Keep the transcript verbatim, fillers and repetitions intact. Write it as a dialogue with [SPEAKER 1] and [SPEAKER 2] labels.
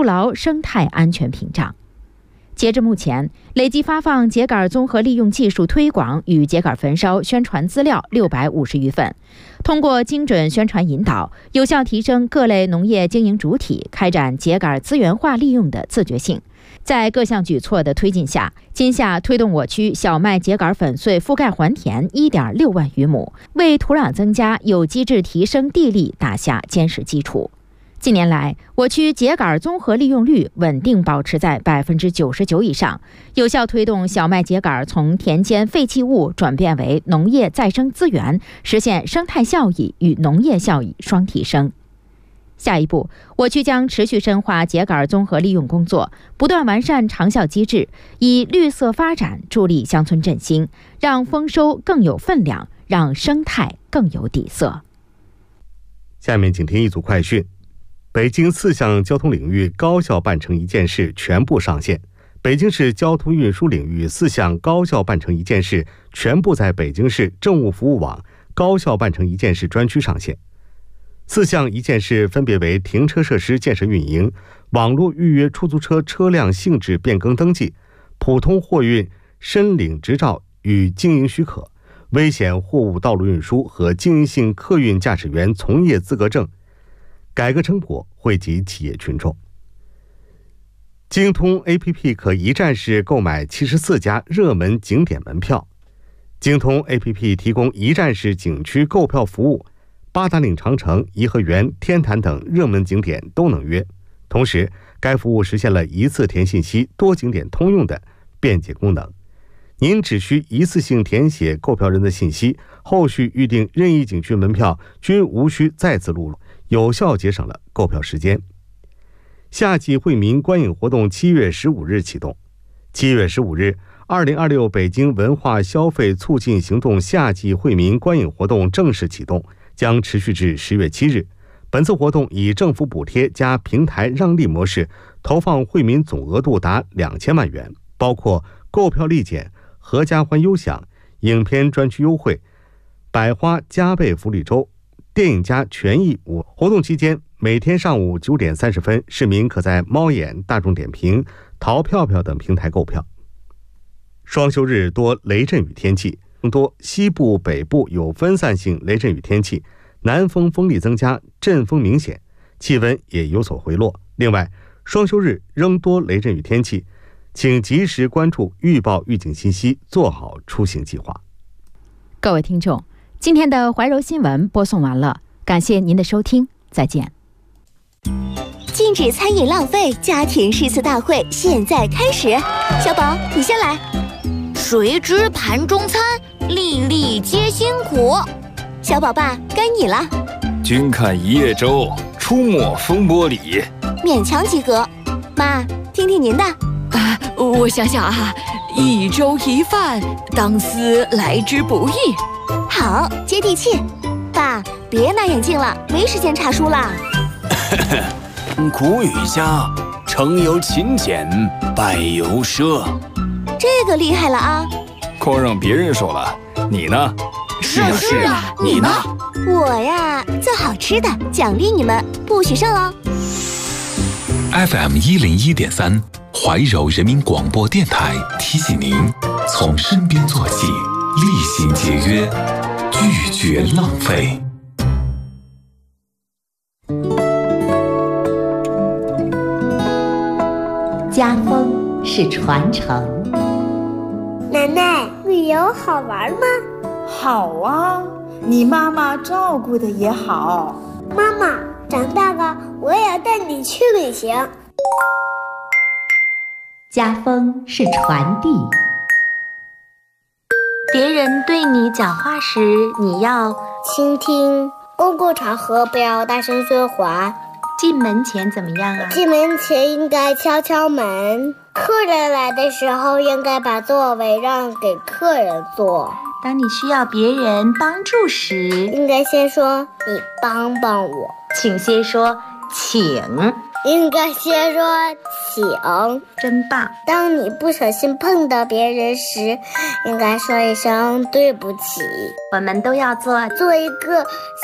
[SPEAKER 1] 筑牢生态安全屏障。截至目前，累计发放秸秆综合利用技术推广与秸秆焚烧宣传资料六百五十余份。通过精准宣传引导，有效提升各类农业经营主体开展秸秆资源化利用的自觉性。在各项举措的推进下，今夏推动我区小麦秸秆粉碎覆盖还田 一点六万余亩，为土壤增加有机质提升地力打下坚实基础。近年来，我区秸秆综合利用率稳定保持在百分之九十九以上，有效推动小麦秸秆从田间废弃物转变为农业再生资源，实现生态效益与农业效益双提升。下一步，我区将持续深化秸秆综合利用工作，不断完善长效机制，以绿色发展助力乡村振兴，让丰收更有分量，让生态更有底色。
[SPEAKER 2] 下面请听一组快讯。北京四项交通领域高效办成一件事全部上线。北京市交通运输领域四项高效办成一件事全部在北京市政务服务网高效办成一件事专区上线。四项一件事分别为停车设施建设运营、网络预约出租车车辆性质变更登记、普通货运申领执照与经营许可、危险货物道路运输和经营性客运驾驶员从业资格证。改革成果惠及企业群众。京通 A P P 可一站式购买七十四家热门景点门票。京通 A P P 提供一站式景区购票服务，八达岭长城、颐和园、天坛等热门景点都能约。同时，该服务实现了一次填信息、多景点通用的便捷功能。您只需一次性填写购票人的信息，后续预订任意景区门票均无需再次录入，有效节省了购票时间。夏季惠民观影活动七月十五日启动。七月十五日，二零二六北京文化消费促进行动夏季惠民观影活动正式启动，将持续至十月七日。本次活动以政府补贴加平台让利模式，投放惠民总额度达两千万元，包括购票立减、合家欢优享、影片专区优惠、百花加倍福利周、电影加权益五。活动期间，每天上午九点三十分，市民可在猫眼、大众点评、淘票票等平台购票。双休日多雷阵雨天气，更多西部、北部有分散性雷阵雨天气，南风风力增加，阵风明显，气温也有所回落。另外，双休日仍多雷阵雨天气，请及时关注预报预警信息，做好出行计划。
[SPEAKER 1] 各位听众，今天的怀柔新闻播送完了，感谢您的收听，再见。
[SPEAKER 3] 禁止餐饮浪费家庭诗词大会现在开始，小宝你先来。
[SPEAKER 4] 谁知盘中餐，粒粒皆辛苦。
[SPEAKER 3] 小宝爸该你了。
[SPEAKER 5] 君看一叶舟，出没风波里。
[SPEAKER 3] 勉强及格。妈，听听您的。
[SPEAKER 6] 啊，我想想啊，一粥一饭，当思来之不易。
[SPEAKER 3] 好，接地气。爸，别拿眼镜了，没时间查书了。
[SPEAKER 7] 古语家，成由勤俭，败由奢。
[SPEAKER 3] 这个厉害了啊！
[SPEAKER 5] 光让别人说了，你呢？
[SPEAKER 4] 是啊是啊，你呢？
[SPEAKER 3] 我呀，做好吃的，奖励你们，不许剩哦。
[SPEAKER 8] F M 一零一点三，怀柔人民广播电台提醒您：从身边做起，厉行节约，拒绝浪费。
[SPEAKER 9] 家风是传承。
[SPEAKER 10] 奶奶，旅游好玩吗？
[SPEAKER 11] 好啊，你妈妈照顾的也好。
[SPEAKER 10] 妈妈，长大了我也要带你去旅行。
[SPEAKER 9] 家风是传递。
[SPEAKER 4] 别人对你讲话时，你要
[SPEAKER 10] 倾听。公共场合不要大声说话。
[SPEAKER 4] 进门前怎么样啊？
[SPEAKER 10] 进门前应该敲敲门。客人来的时候，应该把座位让给客人坐。
[SPEAKER 4] 当你需要别人帮助时，
[SPEAKER 10] 应该先说你帮帮我。
[SPEAKER 4] 请先说请。
[SPEAKER 10] 应该先说请。
[SPEAKER 4] 真棒。
[SPEAKER 10] 当你不小心碰到别人时，应该说一声对不起。
[SPEAKER 4] 我们都要做
[SPEAKER 10] 做一个